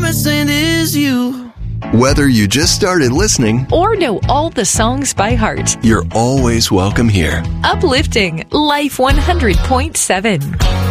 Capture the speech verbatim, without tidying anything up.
missing is you. Whether you just started listening or know all the songs by heart, you're always welcome here. Uplifting Life one hundred point seven.